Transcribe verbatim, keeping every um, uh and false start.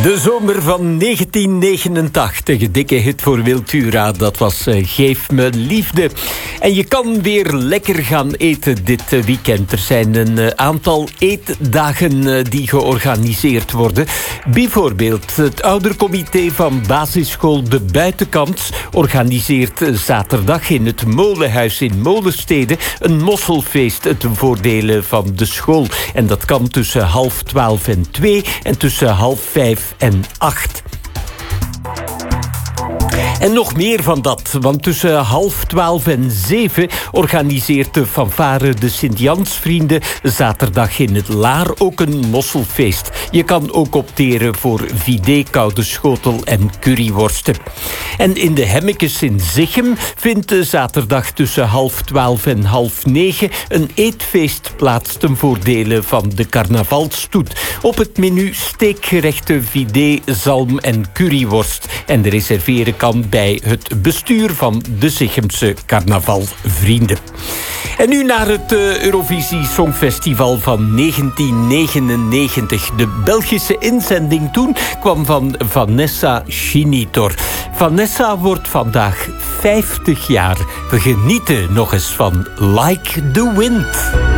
De zomer van negentien negenentachtig, dikke hit voor Wiltura, dat was uh, Geef me liefde. En je kan weer lekker gaan eten dit uh, weekend. Er zijn een uh, aantal eetdagen uh, die georganiseerd worden. Bijvoorbeeld het oudercomité van basisschool De Buitenkant organiseert uh, zaterdag in het Molenhuis in Molenstede een mosselfeest ten voordele van de school. En dat kan tussen half twaalf en twee en tussen half vijf en acht. En nog meer van dat, want tussen half twaalf en zeven organiseert de fanfare de Sint-Jansvrienden zaterdag in het Laar ook een mosselfeest. Je kan ook opteren voor vidé, koude schotel en curryworsten. En in de Hemmekes in Zichem vindt zaterdag tussen half twaalf en half negen een eetfeest plaats ten voordele van de carnavalsstoet. Op het menu steekgerechten, vidé, zalm en curryworst. En de reserveren kan bij het bestuur van de Zichemse carnavalvrienden. En nu naar het uh, Eurovisie Songfestival van negentien negenennegentig. De Belgische inzending toen kwam van Vanessa Schinitor. Vanessa wordt vandaag vijftig jaar. We genieten nog eens van Like the Wind.